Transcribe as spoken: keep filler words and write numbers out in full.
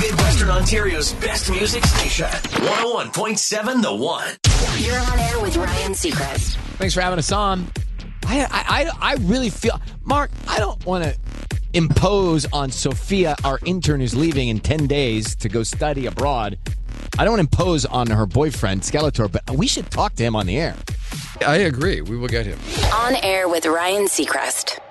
Midwestern Ontario's best music station. one oh one point seven The One. You're on air with Ryan Seacrest. Thanks for having us on. I, I, I really feel, Mark, I don't want to impose on Sophia, our intern who's leaving in ten days to go study abroad. I don't impose on her boyfriend, Skeletor, but we should talk to him on the air. I agree. We will get him. On air with Ryan Seacrest.